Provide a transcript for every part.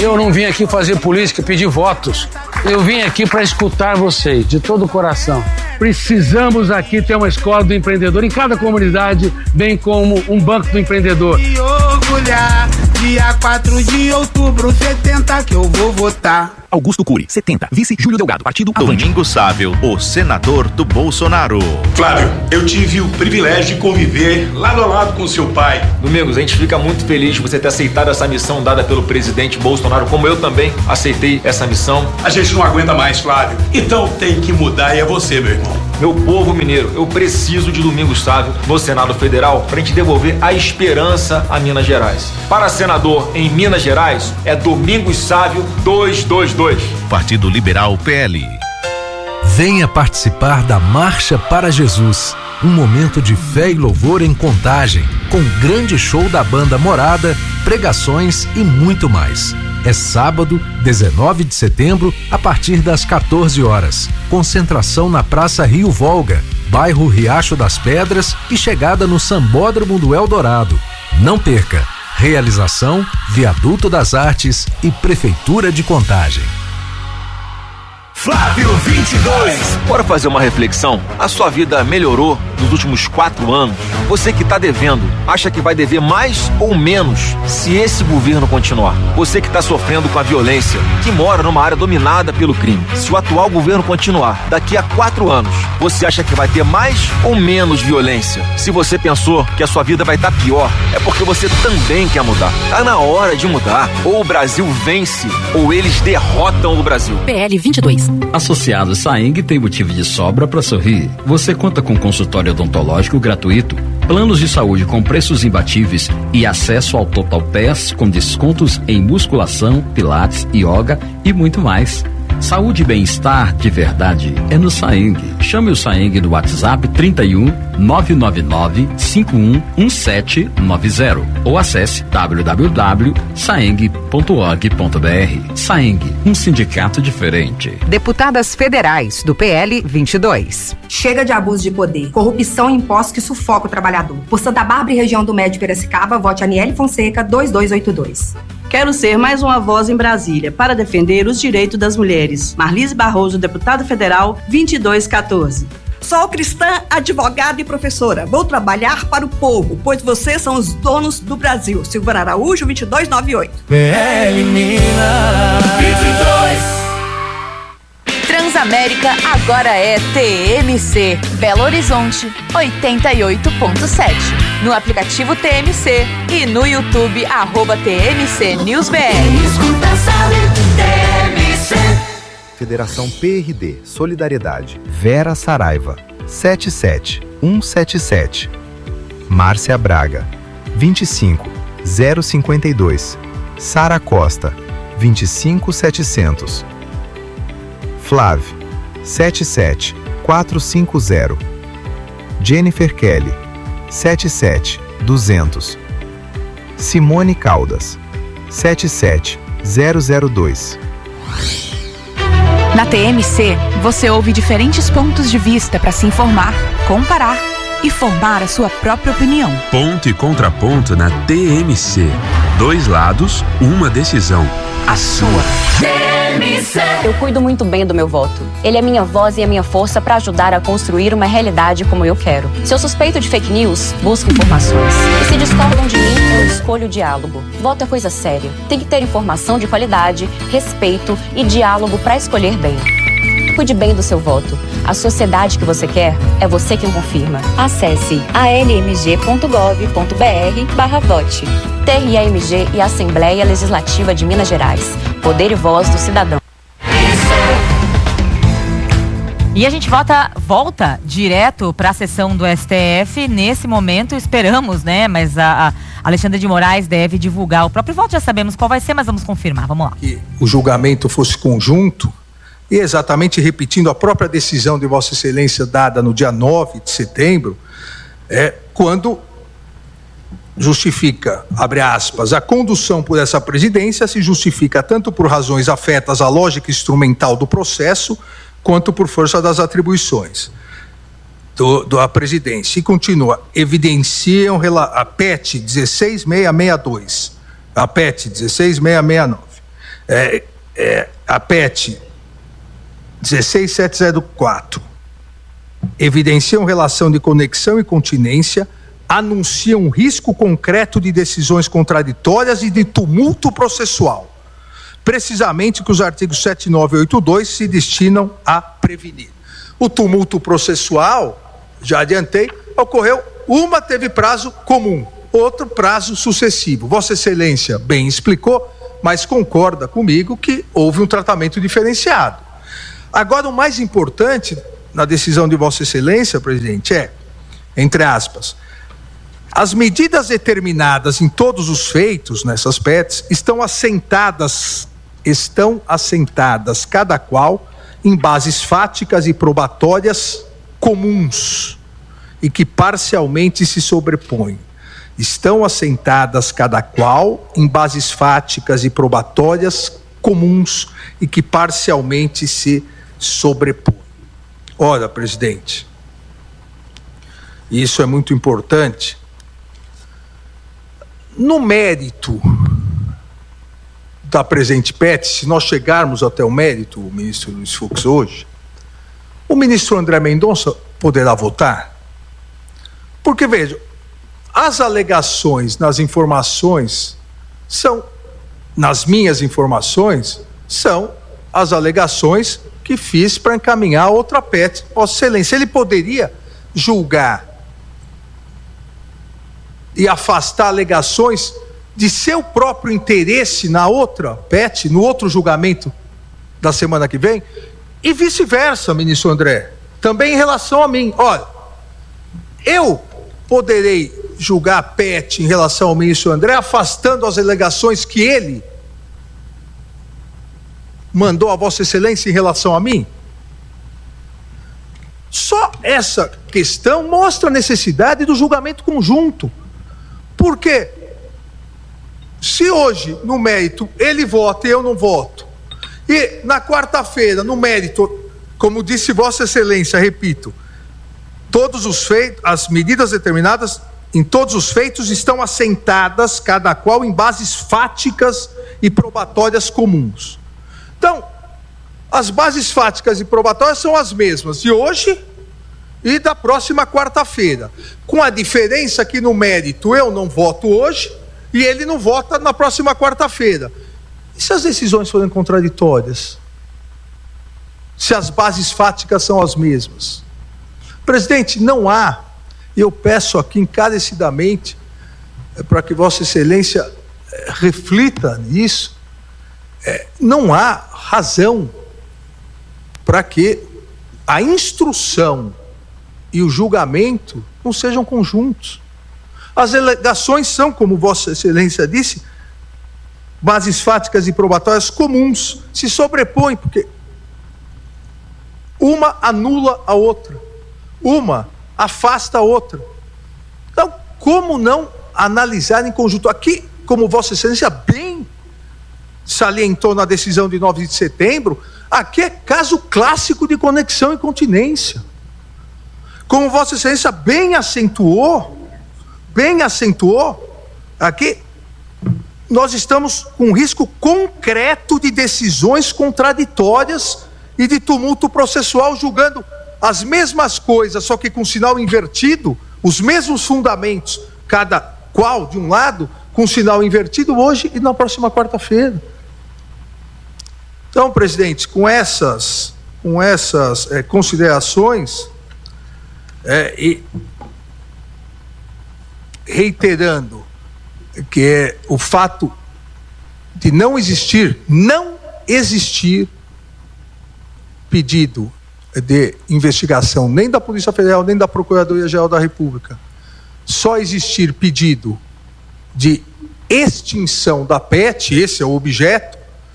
Eu não vim aqui fazer política, pedir votos. Eu vim aqui para escutar vocês, de todo o coração. Precisamos aqui ter uma escola do empreendedor em cada comunidade, bem como um banco do empreendedor. E orgulhar, dia 4 de outubro, 70 que eu vou votar. Augusto Cury, 70. Vice Júlio Delgado, partido Domingos Sávio, o senador do Bolsonaro. Flávio, eu tive o privilégio de conviver lado a lado com seu pai. Domingos, a gente fica muito feliz de você ter aceitado essa missão dada pelo presidente Bolsonaro, como eu também aceitei essa missão. A gente não aguenta mais, Flávio. Então tem que mudar e é você, meu irmão. Meu povo mineiro, eu preciso de Domingos Sávio no Senado Federal para a gente devolver a esperança a Minas Gerais. Para senador em Minas Gerais, é Domingos Sávio 222. Partido Liberal PL. Venha participar da Marcha para Jesus, um momento de fé e louvor em Contagem, com grande show da banda Morada, pregações e muito mais. É sábado, 19 de setembro, a partir das 14 horas. Concentração na Praça Rio Volga, bairro Riacho das Pedras e chegada no Sambódromo do Eldorado. Não perca! Realização, Viaduto das Artes e Prefeitura de Contagem. Flávio 22. Bora fazer uma reflexão? A sua vida melhorou nos últimos 4 anos? Você que está devendo, acha que vai dever mais ou menos se esse governo continuar? Você que está sofrendo com a violência, que mora numa área dominada pelo crime, se o atual governo continuar, daqui a 4 anos, você acha que vai ter mais ou menos violência? Se você pensou que a sua vida vai estar pior, é porque você também quer mudar. Tá na hora de mudar. Ou o Brasil vence, ou eles derrotam o Brasil. PL 22. Associados Saeng tem motivo de sobra para sorrir. Você conta com consultório odontológico gratuito, planos de saúde com preços imbatíveis e acesso ao Total Pass com descontos em musculação, pilates, yoga e muito mais. Saúde e bem-estar de verdade é no Saeng. Chame o Saeng no WhatsApp 31 999 511790 ou acesse www.saeng.org.br. Saeng, um sindicato diferente. Deputadas federais do PL 22. Chega de abuso de poder, corrupção e impostos que sufoca o trabalhador. Por Santa Bárbara e região do Médio Piracicaba, vote Aniele Fonseca 2282. Quero ser mais uma voz em Brasília para defender os direitos das mulheres. Marlise Barroso, deputada federal, 2214. Sou cristã, advogada e professora. Vou trabalhar para o povo, pois vocês são os donos do Brasil. Silvana Araújo, 2298. PL Minas 22. Transamérica agora é TMC. Belo Horizonte, 88.7. No aplicativo TMC e no YouTube, @TMC NewsBR. Federação PRD Solidariedade. Vera Saraiva, 77177. Márcia Braga, 25052. Sara Costa, 25700. Flávio, 77450. Jennifer Kelly, 77200. Simone Caldas, 77002. Na TMC, você ouve diferentes pontos de vista para se informar, comparar e formar a sua própria opinião. Ponto e contraponto na TMC. 2 lados, uma decisão. A sua. Eu cuido muito bem do meu voto. Ele é minha voz e a minha força para ajudar a construir uma realidade como eu quero. Se eu suspeito de fake news, busco informações. E se discordam de mim, eu escolho o diálogo. Voto é coisa séria. Tem que ter informação de qualidade, respeito e diálogo para escolher bem. Cuide bem do seu voto. A sociedade que você quer é você quem confirma. Acesse almg.gov.br/vote. TRAMG e Assembleia Legislativa de Minas Gerais. Poder e voz do cidadão. E a gente volta direto para a sessão do STF. Nesse momento, esperamos, né? Mas a Alexandre de Moraes deve divulgar o próprio voto. Já sabemos qual vai ser, mas vamos confirmar. Vamos lá. Que o julgamento fosse conjunto e exatamente repetindo a própria decisão de Vossa Excelência dada no dia 9 de setembro, quando justifica, abre aspas, a condução por essa presidência se justifica tanto por razões afetas à lógica instrumental do processo, quanto por força das atribuições da presidência. E continua, evidenciam a PET 16662, a PET 16669, A PET 16704 evidenciam relação de conexão e continência, anunciam risco concreto de decisões contraditórias e de tumulto processual. Precisamente que os artigos 79 e 82 se destinam a prevenir. O tumulto processual, já adiantei, ocorreu, uma teve prazo comum, outro prazo sucessivo. Vossa Excelência bem explicou, mas concorda comigo que houve um tratamento diferenciado. Agora, o mais importante na decisão de Vossa Excelência, presidente, entre aspas, as medidas determinadas em todos os feitos nessas PETs estão assentadas, cada qual em bases fáticas e probatórias comuns e que parcialmente se sobrepõem. Estão assentadas cada qual em bases fáticas e probatórias comuns e que parcialmente se sobrepõem. Ora, presidente, isso é muito importante. No mérito da presente PET, se nós chegarmos até o mérito, o ministro Luiz Fux hoje, o ministro André Mendonça poderá votar? Porque, veja, as alegações nas informações nas minhas informações, são as alegações que fiz para encaminhar outra PET. Vossa Excelência, ele poderia julgar e afastar alegações de seu próprio interesse na outra PET, no outro julgamento da semana que vem, e vice-versa, ministro André, também em relação a mim. Olha, eu poderei julgar a PET em relação ao ministro André, afastando as alegações que ele mandou a Vossa Excelência em relação a mim? Só essa questão mostra a necessidade do julgamento conjunto. Porque se hoje, no mérito, ele vota e eu não voto, e na quarta-feira, no mérito, como disse Vossa Excelência, repito, todos os feitos, as medidas determinadas em todos os feitos estão assentadas, cada qual em bases fáticas e probatórias comuns. Então, as bases fáticas e probatórias são as mesmas de hoje e da próxima quarta-feira, com a diferença que no mérito eu não voto hoje e ele não vota na próxima quarta-feira. E se as decisões forem contraditórias? Se as bases fáticas são as mesmas? Presidente, não há, eu peço aqui encarecidamente para que Vossa Excelência reflita nisso, não há razão para que a instrução e o julgamento não sejam conjuntos. As alegações são, como Vossa Excelência disse, bases fáticas e probatórias comuns, se sobrepõem, porque uma anula a outra, uma afasta a outra. Então, como não analisar em conjunto? Aqui, como Vossa Excelência bem salientou na decisão de 9 de setembro, aqui é caso clássico de conexão e continência. Como Vossa Excelência bem acentuou, aqui nós estamos com um risco concreto de decisões contraditórias e de tumulto processual, julgando as mesmas coisas, só que com sinal invertido, os mesmos fundamentos, cada qual de um lado, com sinal invertido hoje e na próxima quarta-feira. Então, presidente, com essas considerações, e reiterando que é o fato de não existir pedido de investigação nem da Polícia Federal, nem da Procuradoria-Geral da República, só existir pedido de extinção da PET, esse é o objeto,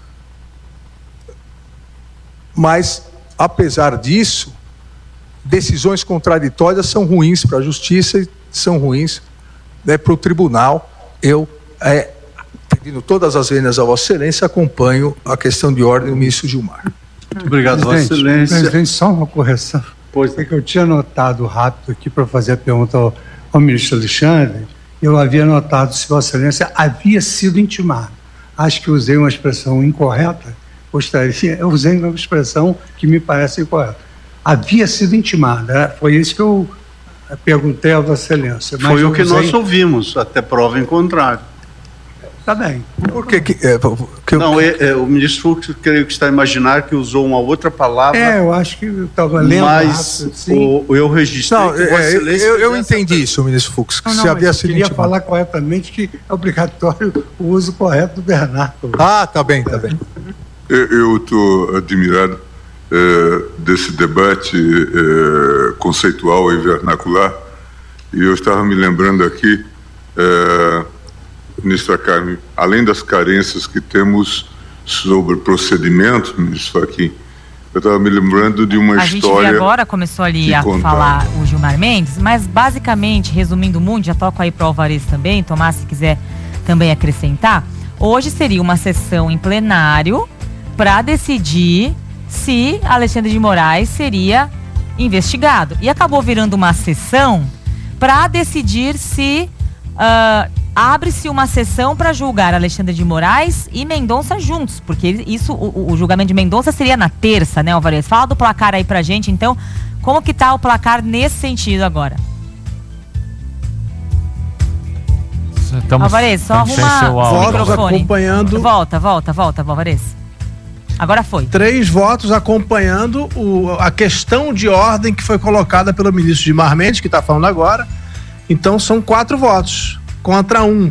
mas, apesar disso, decisões contraditórias são ruins para a Justiça e são ruins para o Tribunal. Eu, pedindo todas as vênias a Vossa Excelência, acompanho a questão de ordem do ministro Gilmar. Muito obrigado, Vossa Excelência. Presidente, só uma correção. Pois é que eu tinha anotado rápido aqui para fazer a pergunta ao ministro Alexandre. Eu havia anotado se Vossa Excelência havia sido intimado. acho que usei uma expressão incorreta, eu usei uma expressão que me parece incorreta. Havia sido intimada, foi isso que eu perguntei a Vossa Excelência. Foi o que nós ouvimos, até prova em contrário. Tá bem. Por que Não, o ministro Fux, creio que está a imaginar que usou uma outra palavra. Eu acho que eu estava lendo. Mas eu registrei. Não, eu entendi isso, ministro Fux. Que se havia sido queria falar corretamente que é obrigatório o uso correto do vernáculo. Ah, tá bem. Eu estou admirado desse debate conceitual e vernacular, e eu estava me lembrando aqui, ministra Carmen, além das carências que temos sobre procedimento, ministro Fachin, eu estava me lembrando de uma história. A gente agora começou ali a falar o Gilmar Mendes, mas basicamente, resumindo muito, já toco aí para o Alvarez também, Tomás, se quiser também acrescentar, hoje seria uma sessão em plenário para decidir se Alexandre de Moraes seria investigado. E acabou virando uma sessão para decidir se abre-se uma sessão para julgar Alexandre de Moraes e Mendonça juntos, porque o julgamento de Mendonça seria na terça, né, Alvarez? Fala do placar aí pra gente, então, como que tá o placar nesse sentido agora? Alvarez, só arruma o microfone. Acompanhando... Volta, Alvarez. Agora foi. 3 votos acompanhando a questão de ordem que foi colocada pelo ministro Gilmar Mendes, que está falando agora. Então são 4 votos contra 1.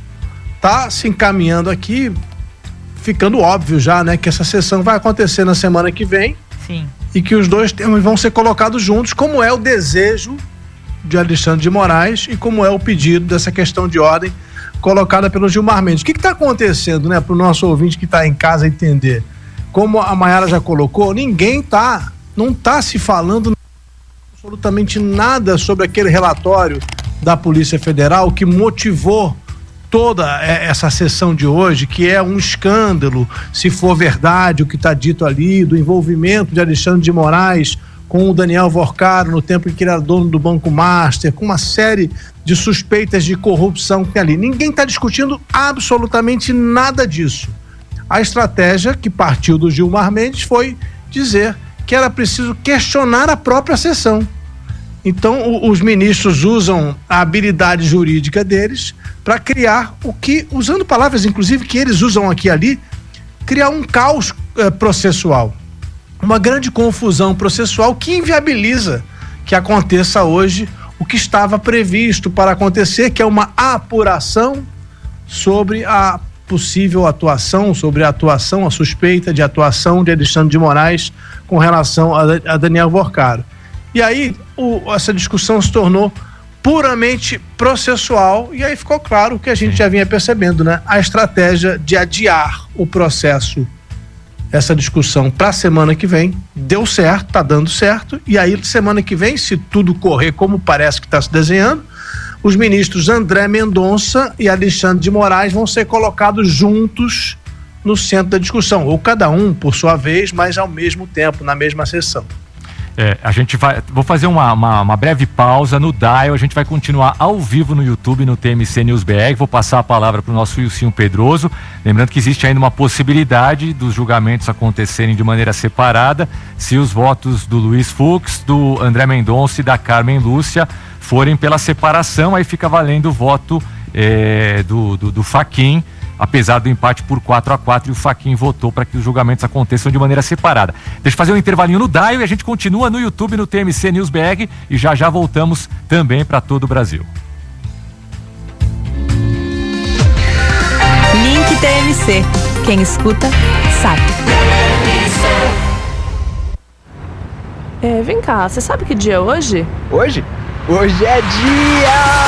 Tá se encaminhando aqui, ficando óbvio já, né, que essa sessão vai acontecer na semana que vem. Sim. E que os dois temas vão ser colocados juntos, como é o desejo de Alexandre de Moraes e como é o pedido dessa questão de ordem colocada pelo Gilmar Mendes. O que está acontecendo, né, para o nosso ouvinte que está em casa entender? Como a Mayara já colocou, não tá se falando absolutamente nada sobre aquele relatório da Polícia Federal que motivou toda essa sessão de hoje, que é um escândalo, se for verdade o que está dito ali, do envolvimento de Alexandre de Moraes com o Daniel Vorcaro no tempo em que ele era dono do Banco Master, com uma série de suspeitas de corrupção que tem ali. Ninguém está discutindo absolutamente nada disso. A estratégia que partiu do Gilmar Mendes foi dizer que era preciso questionar a própria sessão. Então, os ministros usam a habilidade jurídica deles para criar o que, usando palavras inclusive que eles usam aqui e ali, criar um caos processual. Uma grande confusão processual que inviabiliza que aconteça hoje o que estava previsto para acontecer, que é uma apuração sobre a possível atuação, a suspeita de atuação de Alexandre de Moraes com relação a Daniel Vorcaro. E aí essa discussão se tornou puramente processual e aí ficou claro o que a gente já vinha percebendo, né? A estratégia de adiar o processo, essa discussão para a semana que vem, deu certo, tá dando certo, e aí semana que vem, se tudo correr como parece que está se desenhando, os ministros André Mendonça e Alexandre de Moraes vão ser colocados juntos no centro da discussão, ou cada um por sua vez, mas ao mesmo tempo, na mesma sessão. A gente vou fazer uma breve pausa no Dial, a gente vai continuar ao vivo no YouTube, no TMC News BR, vou passar a palavra para o nosso Wilson Pedroso, lembrando que existe ainda uma possibilidade dos julgamentos acontecerem de maneira separada, se os votos do Luiz Fux, do André Mendonça e da Carmen Lúcia forem pela separação, aí fica valendo o voto do Fachin, apesar do empate por 4-4, e o Fachin votou para que os julgamentos aconteçam de maneira separada. Deixa eu fazer um intervalinho no Dial e a gente continua no YouTube, no TMC News BR, e já voltamos também para todo o Brasil. Link TMC. Quem escuta, sabe. Vem cá, você sabe que dia é hoje? Hoje? Hoje é dia...